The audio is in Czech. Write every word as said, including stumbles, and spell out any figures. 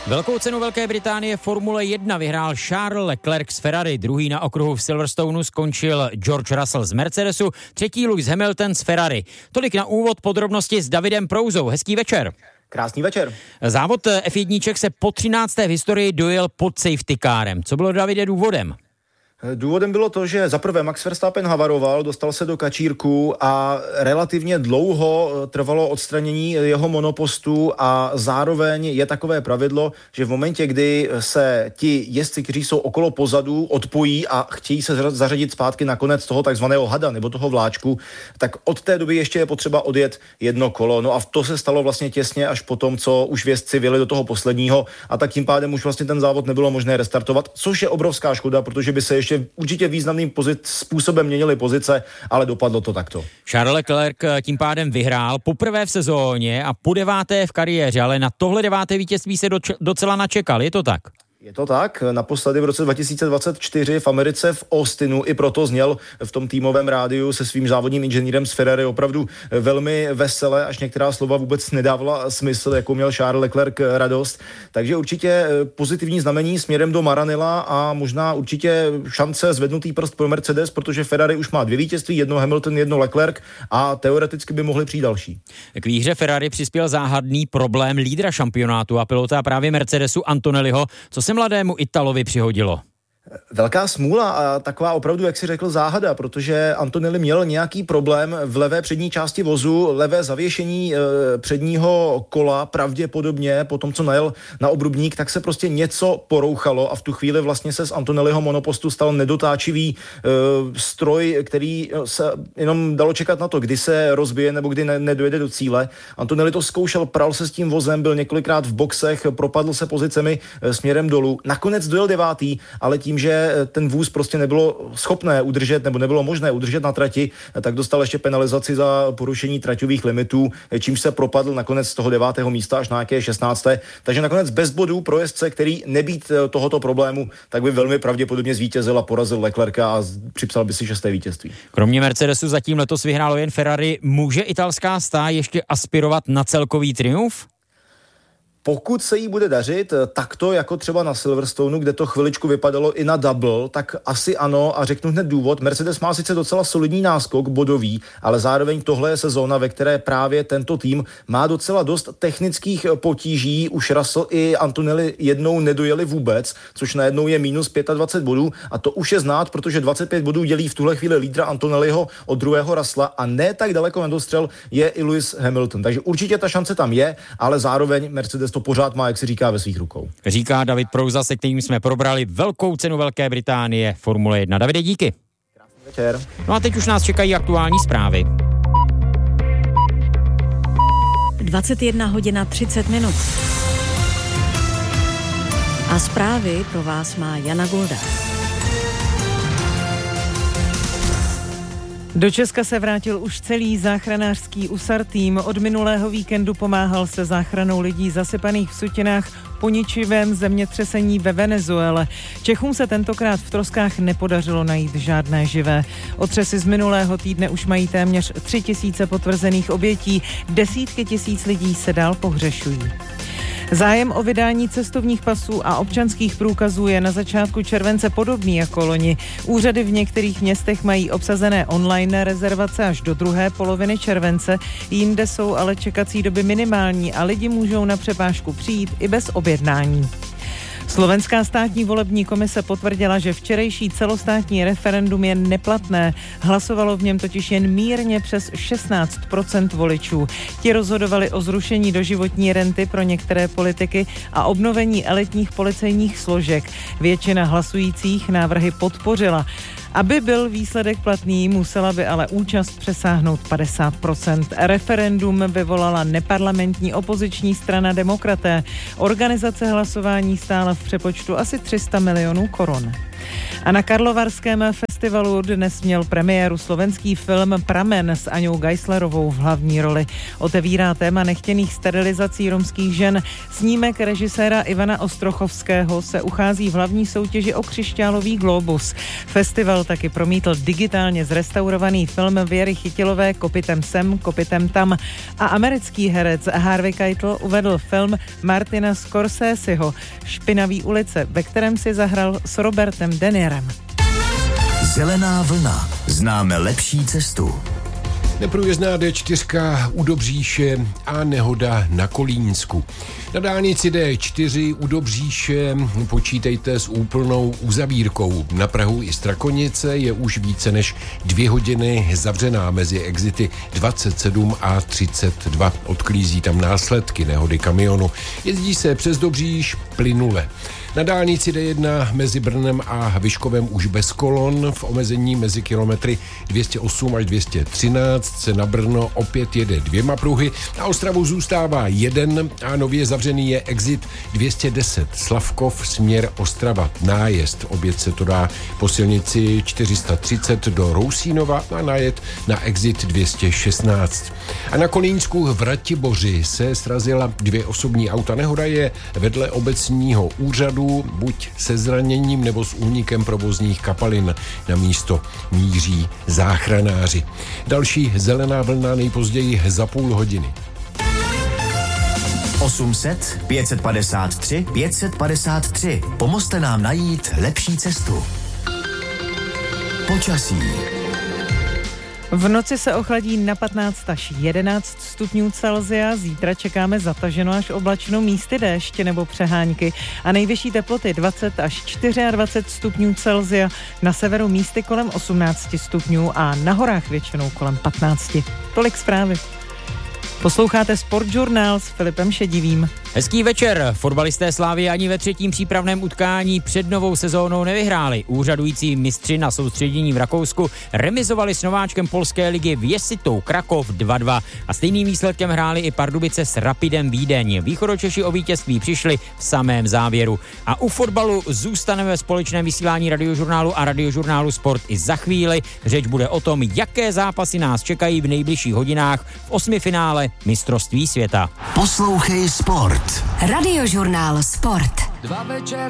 Velkou cenu Velké Británie Formule jedna vyhrál Charles Leclerc z Ferrari, druhý na okruhu v Silverstoneu skončil George Russell z Mercedesu, třetí Lewis Hamilton z Ferrari. Tolik na úvod, podrobnosti s Davidem Prouzou. Hezký večer. Krásný večer. Závod F jedna se po třinácté v historii dojel pod safety kárem. Co bylo, Davide, důvodem? Důvodem bylo to, že zaprvé Max Verstappen havaroval, dostal se do kačírku a relativně dlouho trvalo odstranění jeho monopostu a zároveň je takové pravidlo, že v momentě, kdy se ti jezdci, kteří jsou okolo pozadu, odpojí a chtějí se zařadit zpátky na konec toho takzvaného hada nebo toho vláčku, tak od té doby ještě je potřeba odjet jedno kolo. No a to se stalo vlastně těsně až po tom, co už jezdci vyjeli do toho posledního a tak tím pádem už vlastně ten závod nebylo možné restartovat, což je obrovská škoda, protože by se ještě určitě významným pozic, způsobem měnily pozice, ale dopadlo to takto. Charles Leclerc tím pádem vyhrál poprvé v sezóně a po deváté v kariéře, ale na tohle deváté vítězství se doč- docela načekal, je to tak? Je to tak, naposledy v roce dva tisíce dvacet čtyři v Americe v Austinu, i proto zněl v tom týmovém rádiu se svým závodním inženýrem z Ferrari opravdu velmi vesele, až některá slova vůbec nedávala smysl, jako měl Charles Leclerc radost. Takže určitě pozitivní znamení směrem do Maranella a možná určitě šance zvednutý prst pro Mercedes, protože Ferrari už má dvě vítězství, jedno Hamilton, jedno Leclerc a teoreticky by mohli přijít další. K výhře Ferrari přispěl záhadný problém lídra šampionátu a pilota právě Mercedesu Antonelliho, co se mladému Italovi přihodilo. Velká smůla a taková opravdu, jak si řekl, záhada, protože Antonelli měl nějaký problém v levé přední části vozu, levé zavěšení e, předního kola, pravděpodobně po tom, co najel na obrubník, tak se prostě něco porouchalo a v tu chvíli vlastně se z Antonelliho monopostu stal nedotáčivý e, stroj, který se jenom dalo čekat na to, kdy se rozbije nebo kdy ne, nedojede do cíle. Antonelli to zkoušel, pral se s tím vozem, byl několikrát v boxech, propadl se pozicemi e, směrem dolů. Nakonec dojel devátý, ale tím, že ten vůz prostě nebylo schopné udržet nebo nebylo možné udržet na trati, tak dostal ještě penalizaci za porušení traťových limitů, čímž se propadl nakonec z toho devátého místa až na nějaké šestnácté. Takže nakonec bez bodů pro jezdce, který nebýt tohoto problému, tak by velmi pravděpodobně zvítězil a porazil Leclerca a připsal by si šesté vítězství. Kromě Mercedesu zatím letos vyhrálo jen Ferrari. Může italská stáj ještě aspirovat na celkový triumf? Pokud se jí bude dařit takto, jako třeba na Silverstoneu, kde to chviličku vypadalo i na double, tak asi ano a řeknu hned důvod. Mercedes má sice docela solidní náskok bodový, ale zároveň tohle je sezóna, ve které právě tento tým má docela dost technických potíží. Už Russell i Antonelli jednou nedojeli vůbec, což najednou je minus dvacet pět bodů a to už je znát, protože dvacet pět bodů dělí v tuhle chvíli lídra Antonelliho od druhého Russella a ne tak daleko nedostřel je i Lewis Hamilton. Takže určitě ta šance tam je, ale zároveň Mercedes to pořád má, jak se říká, ve svých rukou. Říká David Prouza, se kterým jsme probrali velkou cenu Velké Británie Formule jedna. Davide, díky. Krásný večer. No a teď už nás čekají aktuální zprávy. dvacet jedna hodina třicet minut. A zprávy pro vás má Jana Golda. Do Česka se vrátil už celý záchranářský U S A R tým. Od minulého víkendu pomáhal se záchranou lidí zasypaných v sutinách po ničivém zemětřesení ve Venezuele. Čechům se tentokrát v troskách nepodařilo najít žádné živé. Otřesy z minulého týdne už mají téměř tři tisíce potvrzených obětí. Desítky tisíc lidí se dál pohřešují. Zájem o vydání cestovních pasů a občanských průkazů je na začátku července podobný jako loni. Úřady v některých městech mají obsazené online rezervace až do druhé poloviny července, jinde jsou ale čekací doby minimální a lidi můžou na přepážku přijít i bez objednání. Slovenská státní volební komise potvrdila, že včerejší celostátní referendum je neplatné. Hlasovalo v něm totiž jen mírně přes šestnáct procent voličů. Ti rozhodovali o zrušení doživotní renty pro některé politiky a obnovení elitních policejních složek. Většina hlasujících návrhy podpořila. Aby byl výsledek platný, musela by ale účast přesáhnout padesát procent. Referendum vyvolala neparlamentní opoziční strana Demokraté. Organizace hlasování stála v přepočtu asi tři sta milionů korun. A na karlovarském festivalu festivalu dnes měl premiéru slovenský film Pramen s Aňou Geislerovou v hlavní roli. Otevírá téma nechtěných sterilizací romských žen. Snímek režiséra Ivana Ostrochovského se uchází v hlavní soutěži o křišťálový glóbus. Festival taky promítl digitálně zrestaurovaný film Věry Chytilové Kopytem sem, kopytem tam a americký herec Harvey Keitel uvedl film Martina Scorseseho Špinavý ulice, ve kterém si zahrál s Robertem De Nirem. Zelená vlna. Známe lepší cestu. Neprůjezdná dé čtyři u Dobříše a nehoda na Kolínsku. Na dálnici dé čtyři u Dobříše počítejte s úplnou uzavírkou. Na prahu i Strakonice je už více než dvě hodiny zavřená mezi exity dvacet sedm a třicet dva. Odklízí tam následky nehody kamionu. Jezdí se přes Dobříš plynule. Na dálnici dé jedna mezi Brnem a Vyškovem už bez kolon, v omezení mezi kilometry dvě stě osm až dvě stě třináct se na Brno opět jede dvěma pruhy, na Ostravu zůstává jeden a nově zavřený je exit dvě stě deset Slavkov směr Ostrava. Nájezd, oběd se to dá po silnici čtyři sta třicet do Rousínova a najet na exit dvě stě šestnáct. A na Kolínsku v Ratiboři se srazila dvě osobní auta. Nehoda je vedle obecního úřadu, buď se zraněním nebo s únikem provozních kapalin. Na místo míří záchranáři. Další zelená vlna nejpozději za půl hodiny. osm set, pět set padesát tři, pět set padesát tři. Pomozte nám najít lepší cestu. Počasí. V noci se ochladí na patnáct až jedenáct stupňů Celsia, zítra čekáme zataženo až oblačno, místy déšť nebo přehánky a nejvyšší teploty dvacet až dvacet čtyři stupňů Celsia, na severu místy kolem osmnáct stupňů a na horách většinou kolem patnáct. Tolik zprávy. Posloucháte Sportžurnál s Filipem Šedivým. Hezký večer. Fotbalisté Slávie ani ve třetím přípravném utkání před novou sezónou nevyhráli. Úřadující mistři na soustředění v Rakousku remizovali s nováčkem polské ligy Věsitou Krakov dva dva a stejným výsledkem hráli i Pardubice s Rapidem Vídeň. Východočeši o vítězství přišli v samém závěru. A u fotbalu zůstaneme ve společném vysílání Radiožurnálu a Radiožurnálu Sport i za chvíli. Řeč bude o tom, jaké zápasy nás čekají v nejbližších hodinách v osmifinále mistrovství světa. Poslouchej Sport. Radiožurnál Sport. Dva večer